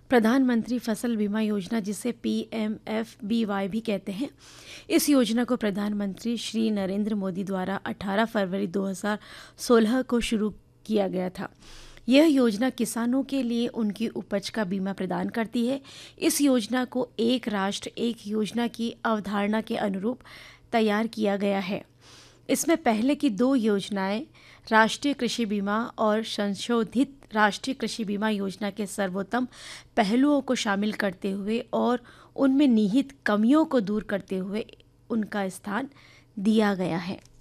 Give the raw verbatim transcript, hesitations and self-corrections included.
प्रधानमंत्री फसल बीमा योजना, जिसे P M F B Y भी कहते हैं। इस योजना को प्रधानमंत्री श्री नरेंद्र मोदी द्वारा अठारह फरवरी दो हज़ार सोलह को शुरू किया गया था। यह योजना किसानों के लिए उनकी उपज का बीमा प्रदान करती है। इस योजना को एक राष्ट्र एक योजना की अवधारणा के अनुरूप तैयार किया गया है। इसमें पहले की दो योजनाएं राष्ट्रीय कृषि बीमा और संशोधित राष्ट्रीय कृषि बीमा योजना के सर्वोत्तम पहलुओं को शामिल करते हुए और उनमें निहित कमियों को दूर करते हुए उनका स्थान दिया गया है।